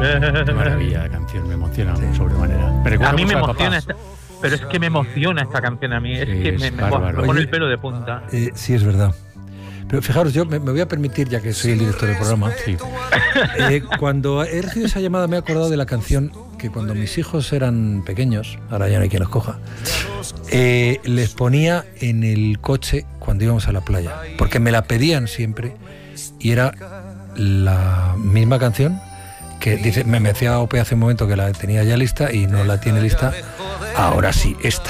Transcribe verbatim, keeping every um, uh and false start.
Qué maravilla de canción, me emociona sí. sobremanera. Me a mí me emociona esta, pero es que me emociona esta canción a mí, es sí, que me, me, me pone Oye, el pelo de punta. Eh, sí, es verdad. Pero fijaros, yo me, me voy a permitir, ya que soy el director del programa, sí. eh, cuando he recibido esa llamada me he acordado de la canción que cuando mis hijos eran pequeños, ahora ya no hay quien los coja, eh, les ponía en el coche cuando íbamos a la playa, porque me la pedían siempre y era la misma canción que dice, me, me decía Ope hace un momento que la tenía ya lista y no la tiene lista, ahora sí, esta.